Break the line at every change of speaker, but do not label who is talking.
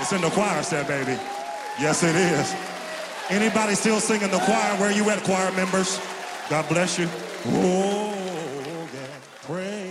It's in the choir set, baby. Yes, it is. Anybody still singing the choir? Where you at, choir members? God bless you. Oh, yeah. Pray.